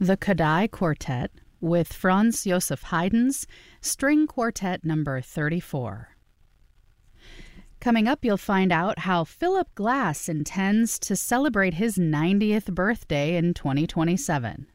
The Kodály Quartet with Franz Joseph Haydn's String Quartet Number 34. Coming up, you'll find out how Philip Glass intends to celebrate his 90th birthday in 2027.